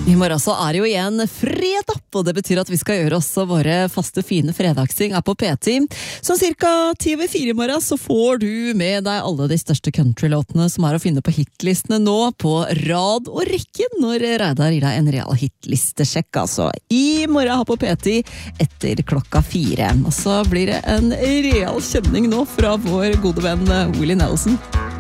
I morgen så det jo igjen fredag, og det betyr at vi skal gjøre også våre faste fine fredagsting her på P10. Så cirka 10:04 I morgen så får du med deg alle de største countrylåtene som å finne på hitlistene nå på rad og rekke når Reidar gir deg en real hitlistesjekk, altså. I morgen her på P10 etter klokka 4. Og så blir det en real kjenning nå fra vår gode venn Willie Nelson.